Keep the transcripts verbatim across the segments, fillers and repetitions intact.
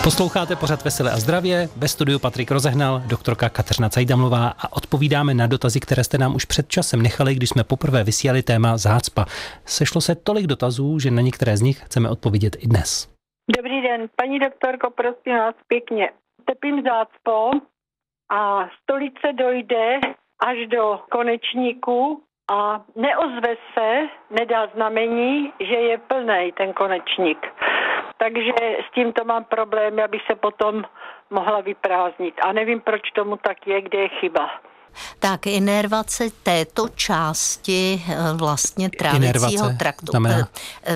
Posloucháte pořad Veselé a zdravě, ve studiu Patrik Rozehnal, doktorka Kateřina Cajdamlová a odpovídáme na dotazy, které jste nám už před časem nechali, když jsme poprvé vysílali téma zácpa. Sešlo se tolik dotazů, že na některé z nich chceme odpovědět i dnes. Dobrý den, paní doktorko, prosím vás pěkně. Trpím zácpou a stolice dojde až do konečníku a neozve se, nedá znamení, že je plnej ten konečník. Takže s tímto mám problém, abych se potom mohla vyprázdnit. A nevím, proč tomu tak je, kde je chyba. Tak inervace této části vlastně trávicího traktu. Znamená?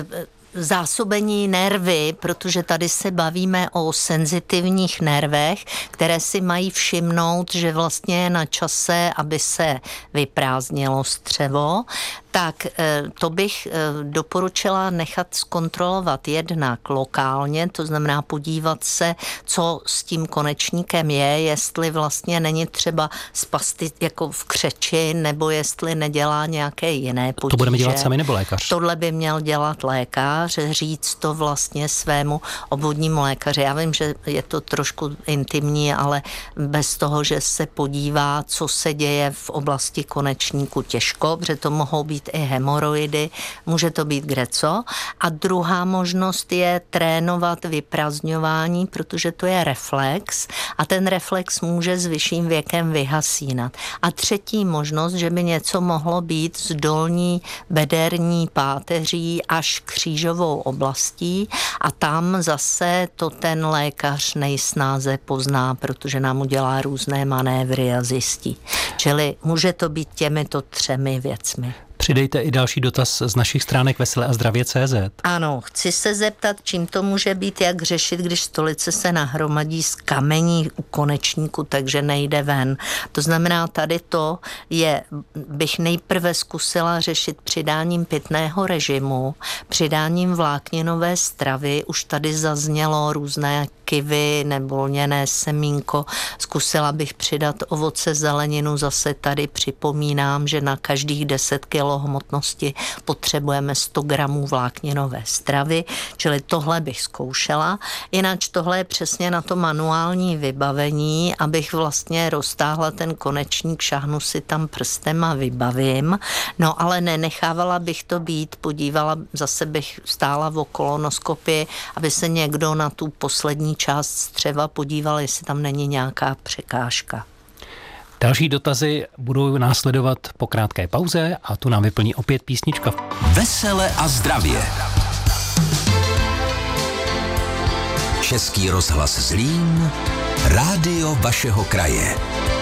Zásobení nervy, protože tady se bavíme o senzitivních nervech, které si mají všimnout, že vlastně je na čase, aby se vyprázdnilo střevo, tak to bych doporučila nechat zkontrolovat jednak lokálně, to znamená podívat se, co s tím konečníkem je, jestli vlastně není třeba spasty jako v křeči, nebo jestli nedělá nějaké jiné potíže. To budeme dělat sami nebo lékař? Tohle by měl dělat lékař, říct to vlastně svému obvodnímu lékaři. Já vím, že je to trošku intimní, ale bez toho, že se podívá, co se děje v oblasti konečníku, těžko, protože to mohou být i hemoroidy, může to být greco. A druhá možnost je trénovat vyprazňování, protože to je reflex a ten reflex může s vyšším věkem vyhasínat. A třetí možnost, že by něco mohlo být s dolní bederní páteří až křížovou oblastí a tam zase to ten lékař nejsnáze pozná, protože nám udělá různé manévry a zjistí. Čili může to být těmito třemi věcmi. Přidejte i další dotaz z našich stránek veselé a zdravě tečka cé zet. Ano, chci se zeptat, čím to může být, jak řešit, když stolice se nahromadí z kamení u konečníku, takže nejde ven. To znamená, tady to je, bych nejprve zkusila řešit přidáním pitného režimu, přidáním vlákninové stravy, už tady zaznělo různé kivy nebo lněné semínko, zkusila bych přidat ovoce, zeleninu, zase tady připomínám, že na každých deset kilo hmotnosti potřebujeme sto gramů vlákninové stravy, čili tohle bych zkoušela. Jinak tohle je přesně na to manuální vybavení, abych vlastně roztáhla ten konečník, šáhnu si tam prstem a vybavím. No ale nenechávala bych to být, podívala, zase bych stála v kolonoskopii, aby se někdo na tu poslední část střeva podíval, jestli tam není nějaká překážka. Další dotazy budou následovat po krátké pauze a tu nám vyplní opět písnička. Vesele a zdravě. Český rozhlas Zlín, rádio vašeho kraje.